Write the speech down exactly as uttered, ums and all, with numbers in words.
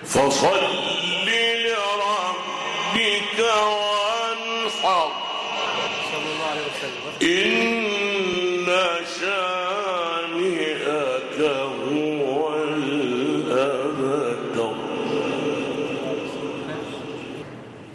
فصل لربك وانحر صلى الله عليه وسلم. إن شاء